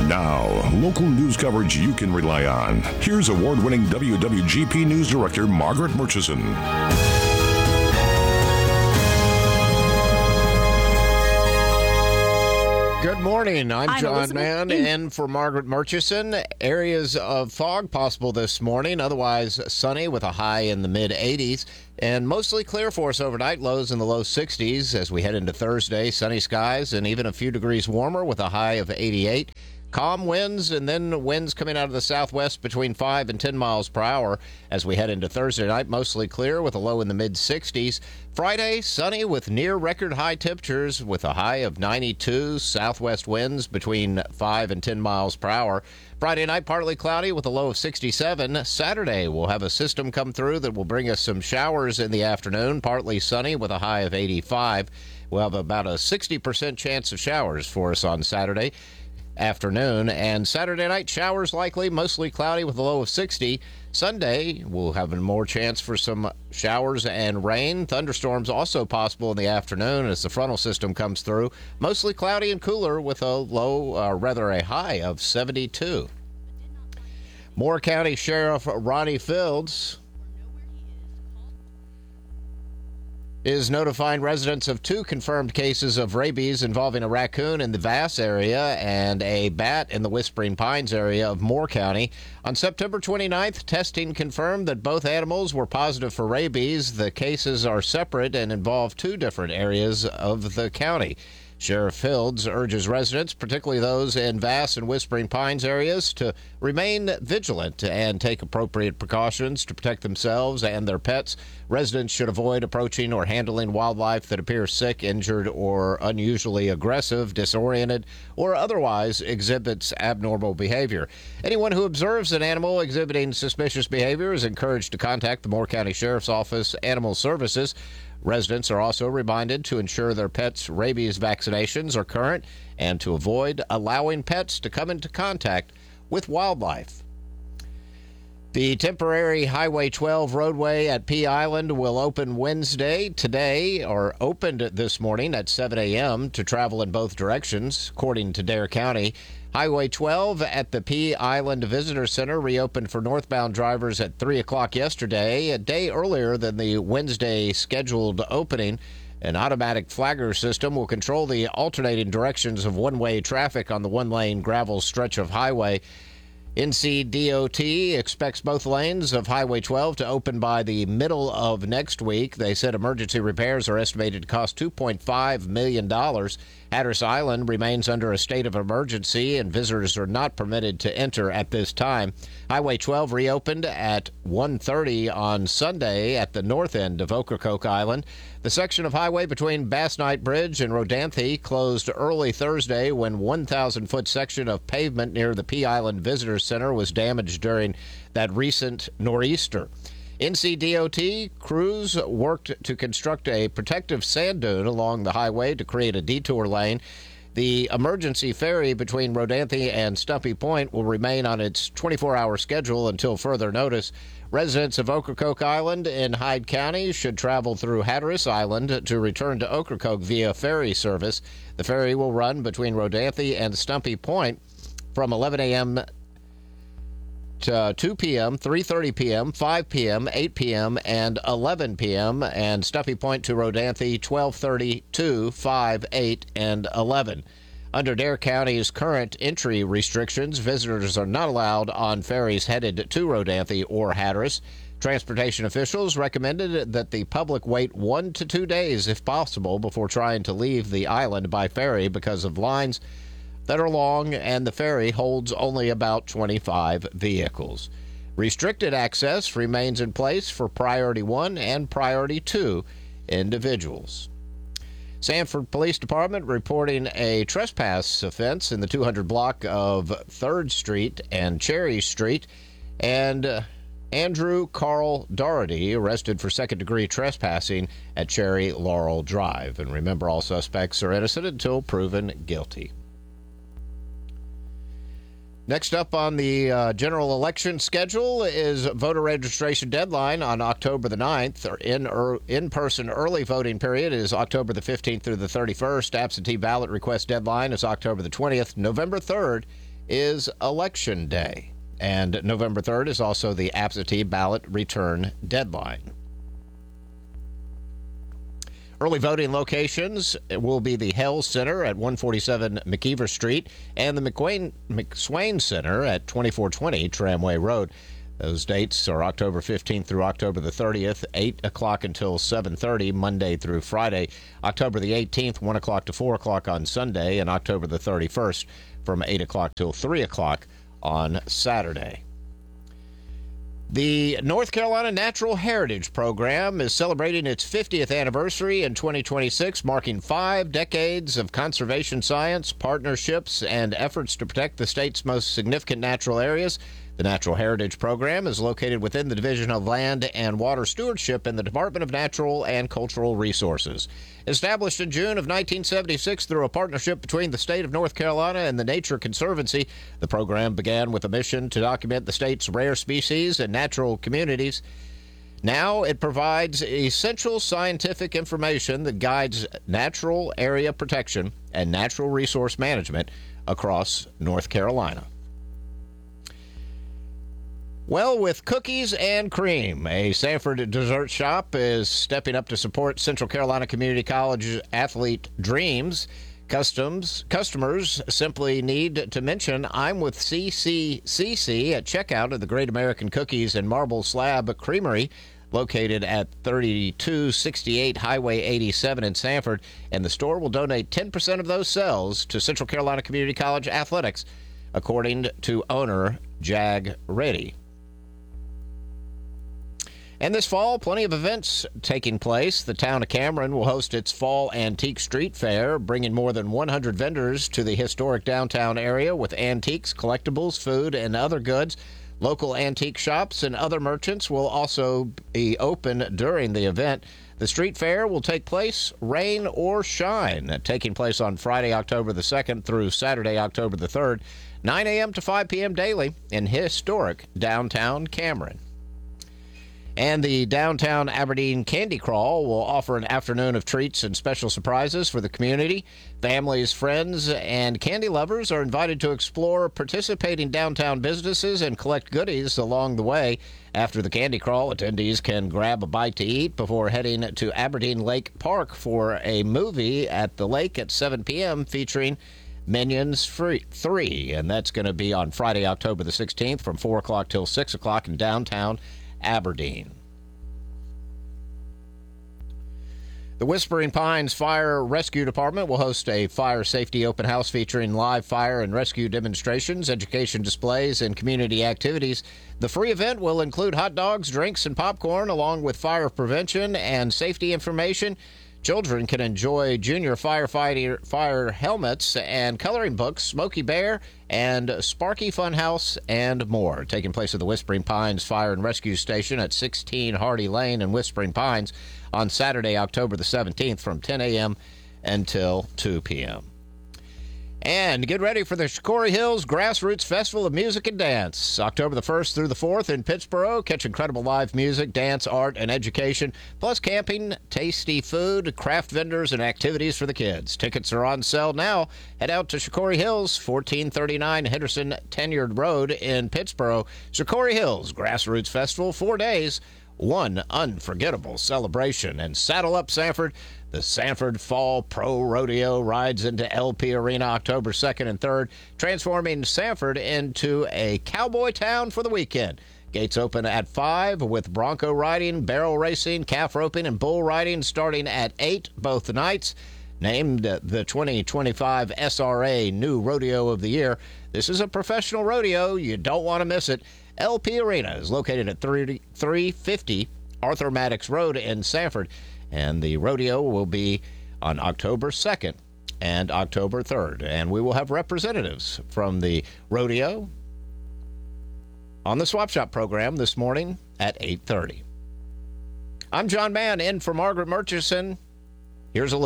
Now, local news coverage you can rely on. Here's award-winning WWGP News Director Margaret Murchison. Good morning. I'm John Mann, in for Margaret Murchison. Areas of fog possible this morning, otherwise sunny with a high in the mid-80s. And mostly clear for us overnight, lows in the low 60s as we head into Thursday. Sunny skies and even a few degrees warmer with a high of 88. Calm winds, and then winds coming out of the southwest between 5 and 10 miles per hour as we head into Thursday night. Mostly clear with a low in the mid-60s. Friday, sunny with near record high temperatures with a high of 92. Southwest winds between 5 and 10 miles per hour. Friday night, partly cloudy with a low of 67. Saturday, we'll have a system come through that will bring us some showers in the afternoon. Partly sunny with a high of 85. We'll have about a 60% chance of showers for us on Saturday afternoon, and Saturday night showers likely, mostly cloudy with a low of 60. Sunday we'll have more chance for some showers and rain. Thunderstorms also possible in the afternoon as the frontal system comes through. Mostly cloudy and cooler with a a high of 72. Moore County Sheriff Ronnie Fields is notifying residents of 2 confirmed cases of rabies involving a raccoon in the Vass area and a bat in the Whispering Pines area of Moore County. On September 29th, testing confirmed that both animals were positive for rabies. The cases are separate and involve 2 different areas of the county. Sheriff Fields urges residents, particularly those in Vass and Whispering Pines areas, to remain vigilant and take appropriate precautions to protect themselves and their pets. Residents should avoid approaching or handling wildlife that appears sick, injured, or unusually aggressive, disoriented, or otherwise exhibits abnormal behavior. Anyone who observes an animal exhibiting suspicious behavior is encouraged to contact the Moore County Sheriff's Office Animal Services. Residents are also reminded to ensure their pets' rabies vaccinations are current and to avoid allowing pets to come into contact with wildlife. The temporary Highway 12 roadway at Pea Island will open Wednesday today, or opened this morning at 7 a.m. to travel in both directions, according to Dare County. Highway 12 at the Pea Island Visitor Center reopened for northbound drivers at 3 o'clock yesterday, a day earlier than the Wednesday scheduled opening. An automatic flagger system will control the alternating directions of one-way traffic on the one-lane gravel stretch of highway. NCDOT expects both lanes of Highway 12 to open by the middle of next week. They said emergency repairs are estimated to cost $2.5 million. Hatteras Island remains under a state of emergency, and visitors are not permitted to enter at this time. Highway 12 reopened at 1:30 on Sunday at the north end of Ocracoke Island. The section of highway between Bass Knight Bridge and Rodanthe closed early Thursday when 1,000-foot section of pavement near the Pea Island Visitor Center was damaged during that recent nor'easter. NCDOT crews worked to construct a protective sand dune along the highway to create a detour lane. The emergency ferry between Rodanthe and Stumpy Point will remain on its 24-hour schedule until further notice. Residents of Ocracoke Island in Hyde County should travel through Hatteras Island to return to Ocracoke via ferry service. The ferry will run between Rodanthe and Stumpy Point from 11 a.m. to 2 p.m., 3:30 p.m., 5 p.m., 8 p.m., and 11 p.m., and Stumpy Point to Rodanthe 12:30, 2, 5, 8, and 11. Under Dare County's current entry restrictions, visitors are not allowed on ferries headed to Rodanthe or Hatteras. Transportation officials recommended that the public wait 1 to 2 days, if possible, before trying to leave the island by ferry because of lines that are long and the ferry holds only about 25 vehicles. Restricted access remains in place for Priority 1 and Priority 2 individuals. Sanford Police Department reporting a trespass offense in the 200 block of 3rd Street and Cherry Street, and Andrew Carl Doherty arrested for second-degree trespassing at Cherry Laurel Drive. And remember, all suspects are innocent until proven guilty. Next up on the general election schedule is voter registration deadline on October the 9th. In-person early voting period is October the 15th through the 31st. Absentee ballot request deadline is October the 20th. November 3rd is Election Day. And November 3rd is also the absentee ballot return deadline. Early voting locations will be the Hell Center at 147 McKeever Street and the McSwain Center at 2420 Tramway Road. Those dates are October 15th through October the 30th, 8 o'clock until 7:30, Monday through Friday. October the 18th, 1 o'clock to 4 o'clock on Sunday, and October the 31st from 8 o'clock till 3 o'clock on Saturday. The North Carolina Natural Heritage Program is celebrating its 50th anniversary in 2026, marking 5 decades of conservation science, partnerships, and efforts to protect the state's most significant natural areas. The Natural Heritage Program is located within the Division of Land and Water Stewardship in the Department of Natural and Cultural Resources. Established in June of 1976 through a partnership between the state of North Carolina and the Nature Conservancy, the program began with a mission to document the state's rare species and natural communities. Now it provides essential scientific information that guides natural area protection and natural resource management across North Carolina. Well, with cookies and cream, a Sanford dessert shop is stepping up to support Central Carolina Community College athlete dreams. Customers simply need to mention I'm with CCCC at checkout of the Great American Cookies and Marble Slab Creamery, located at 3268 Highway 87 in Sanford, and the store will donate 10% of those sales to Central Carolina Community College athletics, according to owner Jag Reddy. And this fall, plenty of events taking place. The town of Cameron will host its Fall Antique Street Fair, bringing more than 100 vendors to the historic downtown area with antiques, collectibles, food, and other goods. Local antique shops and other merchants will also be open during the event. The street fair will take place rain or shine, taking place on Friday, October the 2nd through Saturday, October the 3rd, 9 a.m. to 5 p.m. daily in historic downtown Cameron. And the Downtown Aberdeen Candy Crawl will offer an afternoon of treats and special surprises for the community. Families, friends, and candy lovers are invited to explore participating downtown businesses and collect goodies along the way. After the Candy Crawl, attendees can grab a bite to eat before heading to Aberdeen Lake Park for a movie at the lake at 7 p.m. featuring Minions 3. And that's going to be on Friday, October the 16th from 4 o'clock till 6 o'clock in downtown Aberdeen. The Whispering Pines Fire Rescue Department will host a fire safety open house featuring live fire and rescue demonstrations, education displays, and community activities. The free event will include hot dogs, drinks, and popcorn, along with fire prevention and safety information. Children can enjoy junior firefighter fire helmets and coloring books, Smokey Bear, and Sparky Funhouse, and more. Taking place at the Whispering Pines Fire and Rescue Station at 16 Hardy Lane in Whispering Pines on Saturday, October the 17th from 10 a.m. until 2 p.m. And get ready for the Shikori Hills Grassroots Festival of Music and Dance, October the 1st through the 4th in Pittsboro. Catch incredible live music, dance, art, and education, plus camping, tasty food, craft vendors, and activities for the kids. Tickets are on sale now. Head out to Shikori Hills, 1439 Henderson Tenured Road in Pittsboro. Shikori Hills Grassroots Festival, 4 days, one unforgettable celebration. And saddle up, Sanford. The Sanford Fall Pro Rodeo rides into LP Arena October 2nd and 3rd, transforming Sanford into a cowboy town for the weekend. Gates open at 5 with bronco riding, barrel racing, calf roping, and bull riding starting at 8 both nights. Named the 2025 SRA New Rodeo of the Year, this is a professional rodeo. You don't want to miss it. LP Arena is located at 350 Arthur Maddox Road in Sanford. And the rodeo will be on October 2nd and October 3rd. And we will have representatives from the rodeo on the Swap Shop program this morning at 8:30. I'm John Mann, in for Margaret Murchison. Here's a look.